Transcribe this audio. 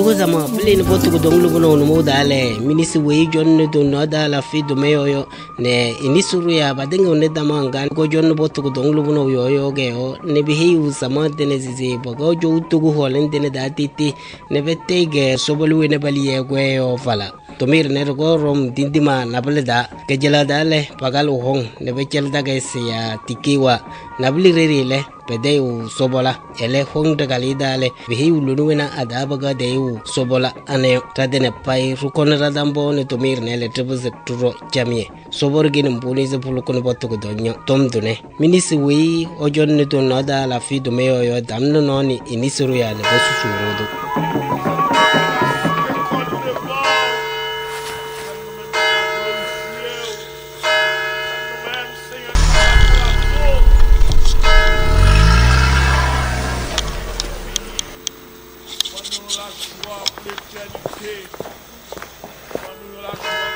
lugo zama blin potu ko dong lugo no mo dale minisi we jonne do no dala fi do meyo ne inisuru ya badenga ne dama ngan ko jonne potu ko dong lugo no yo ge o ne bi hi usama dene zizi bago jo utugo holen dene da titi ne bette ge sobolu ne bali ye gwe o fala to mir ne go rom dindima nabale da ke jela dale pagal hong ne be chel da ge ya tikiwa nabli rerile pedeu sobola ele hong de galidale bihi ulunuena adabaga deu sobola ane tadene pai rukona radambo ne tomir ne le trebuz turo jamie sobor gin mbuni ze pulukon botto ko donyo tom dune minisi wi ojon ne to nada la fi do meyo yo damno noni inisuru ya le bosu surodo Quando eu laço o lift and you take. Quando eu laço